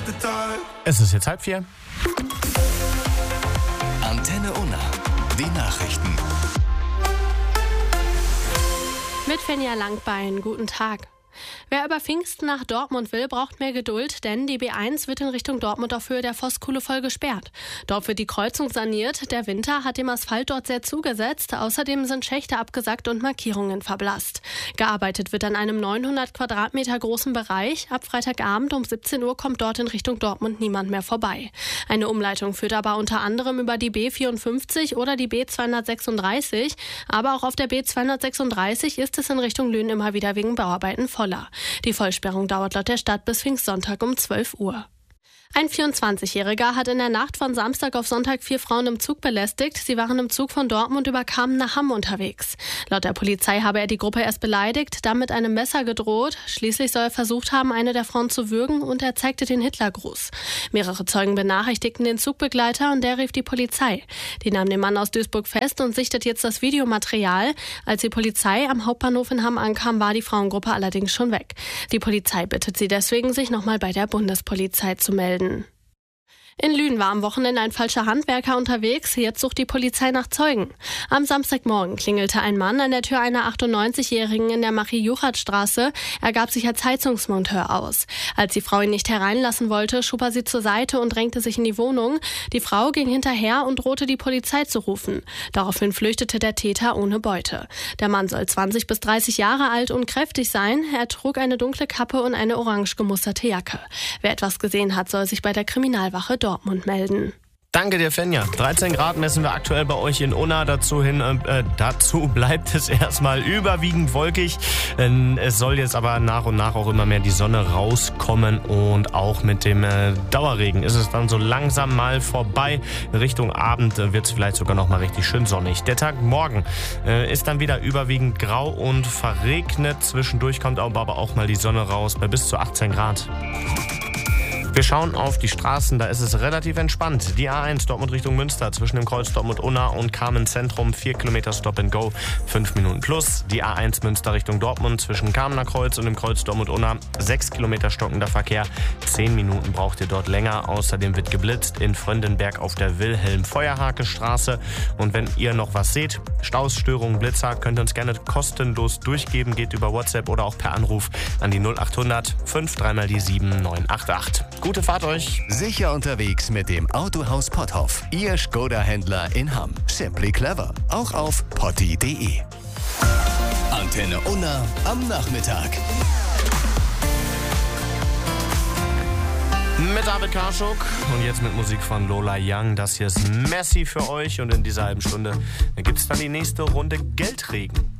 Es ist jetzt 3:30. Antenne Unna. Die Nachrichten. Mit Fenja Langbein, guten Tag. Wer über Pfingsten nach Dortmund will, braucht mehr Geduld, denn die B1 wird in Richtung Dortmund auf Höhe der Vosskuhle voll gesperrt. Dort wird die Kreuzung saniert. Der Winter hat dem Asphalt dort sehr zugesetzt. Außerdem sind Schächte abgesackt und Markierungen verblasst. Gearbeitet wird an einem 900 Quadratmeter großen Bereich. Ab Freitagabend um 17 Uhr kommt dort in Richtung Dortmund niemand mehr vorbei. Eine Umleitung führt aber unter anderem über die B54 oder die B236. Aber auch auf der B236 ist es in Richtung Lünen immer wieder wegen Bauarbeiten voller. Die Vollsperrung dauert laut der Stadt bis Pfingstsonntag um 12 Uhr. Ein 24-Jähriger hat in der Nacht von Samstag auf Sonntag 4 Frauen im Zug belästigt. Sie waren im Zug von Dortmund über Kamen nach Hamm unterwegs. Laut der Polizei habe er die Gruppe erst beleidigt, dann mit einem Messer gedroht. Schließlich soll er versucht haben, eine der Frauen zu würgen und er zeigte den Hitlergruß. Mehrere Zeugen benachrichtigten den Zugbegleiter und der rief die Polizei. Die nahm den Mann aus Duisburg fest und sichtet jetzt das Videomaterial. Als die Polizei am Hauptbahnhof in Hamm ankam, war die Frauengruppe allerdings schon weg. Die Polizei bittet sie deswegen, sich nochmal bei der Bundespolizei zu melden. In Lünen war am Wochenende ein falscher Handwerker unterwegs. Jetzt sucht die Polizei nach Zeugen. Am Samstagmorgen klingelte ein Mann an der Tür einer 98-Jährigen in der Marie-Juchat-Straße. Er gab sich als Heizungsmonteur aus. Als die Frau ihn nicht hereinlassen wollte, schob er sie zur Seite und drängte sich in die Wohnung. Die Frau ging hinterher und drohte, die Polizei zu rufen. Daraufhin flüchtete der Täter ohne Beute. Der Mann soll 20 bis 30 Jahre alt und kräftig sein. Er trug eine dunkle Kappe und eine orange gemusterte Jacke. Wer etwas gesehen hat, soll sich bei der Kriminalwache Dortmund melden. Danke dir, Fenja. 13 Grad messen wir aktuell bei euch in Unna. Dazu bleibt es erstmal überwiegend wolkig. Es soll jetzt aber nach und nach auch immer mehr die Sonne rauskommen und auch mit dem Dauerregen ist es dann so langsam mal vorbei. In Richtung Abend wird es vielleicht sogar noch mal richtig schön sonnig. Der Tag morgen ist dann wieder überwiegend grau und verregnet. Zwischendurch kommt aber auch mal die Sonne raus bei bis zu 18 Grad. Wir schauen auf die Straßen, da ist es relativ entspannt. Die A1 Dortmund Richtung Münster zwischen dem Kreuz Dortmund-Unna und Kamen Zentrum 4 Kilometer Stop and Go, 5 Minuten plus. Die A1 Münster Richtung Dortmund zwischen Kamener Kreuz und dem Kreuz Dortmund-Unna 6 Kilometer stockender Verkehr. 10 Minuten braucht ihr dort länger. Außerdem wird geblitzt in Fröndenberg auf der Wilhelm-Feuerhake-Straße. Und wenn ihr noch was seht, Staus, Störungen, Blitzer, könnt ihr uns gerne kostenlos durchgeben. Geht über WhatsApp oder auch per Anruf an die 0800 53 die 7988. Gute Fahrt euch. Sicher unterwegs mit dem Autohaus Potthoff. Ihr Skoda-Händler in Hamm. Simply clever. Auch auf potti.de. Antenne Unna am Nachmittag. Mit David Karschuk und jetzt mit Musik von Lola Young. Das hier ist Messi für euch und in dieser halben Stunde gibt es dann die nächste Runde Geldregen.